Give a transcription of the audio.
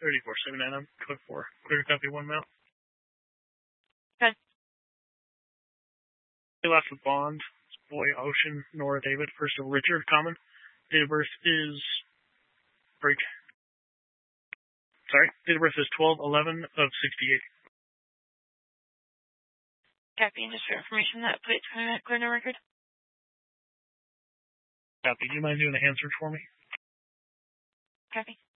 3479, I'm code 4. Clear copy 1 mount. Okay. Last with Bond, Boy, Ocean, Nora, David, first of Richard, common. Date of birth is... Date of birth is 12/11 of 68. Copy, and just for information, that plate's clear no record. Copy. Do you mind doing a hand search for me? Copy.